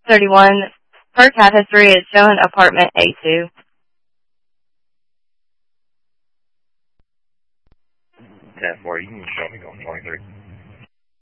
31, per tapestry is showing apartment A2. 10-4, you can show me going 23.